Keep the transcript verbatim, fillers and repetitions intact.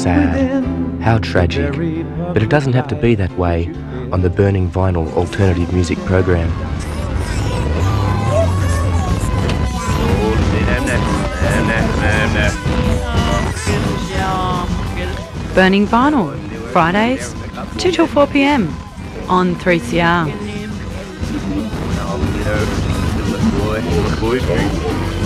sad, how tragic, but it doesn't have to be that way on the Burning Vinyl alternative music program. Burning Vinyl, Fridays, two till four p m on three C R. Boy, boy,